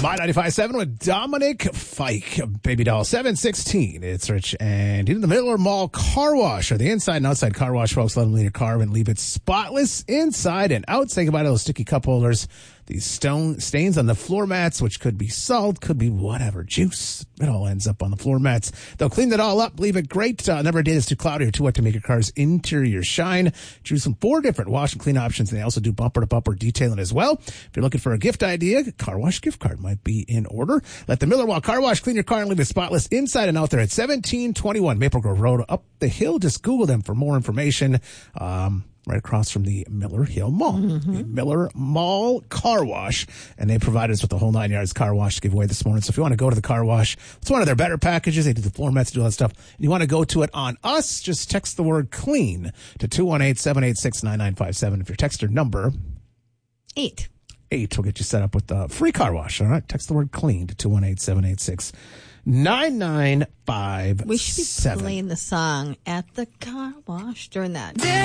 My 95.7 with Dominic Fike, Baby Doll 716. It's Rich and in the Miller Mall Car Wash, or the inside and outside car wash, folks. Let them leave your car and leave it spotless inside and out. Say goodbye to those sticky cup holders. These stains on the floor mats, which could be salt, could be whatever, juice. It all ends up on the floor mats. They'll clean it all up, leave it great. Never a day that's too cloudy or too wet to make your car's interior shine. Choose from 4 different wash and clean options, and they also do bumper-to-bumper detailing as well. If you're looking for a gift idea, a car wash gift card might be in order. Let the Miller Mall Car Wash clean your car and leave it spotless inside and out there at 1721 Maple Grove Road, up the hill. Just Google them for more information. Right across from the Miller Hill Mall. The Miller Mall Car Wash. And they provided us with the whole 9 yards car wash to give away this morning. So if you want to go to the car wash, it's one of their better packages. They do the floor mats, do all that stuff. And you want to go to it on us, just text the word clean to 218-786-9957. If your texter number 8 will get you set up with the free car wash. All right. Text the word clean to 218-786-9957. We should be playing the song at the car wash during that.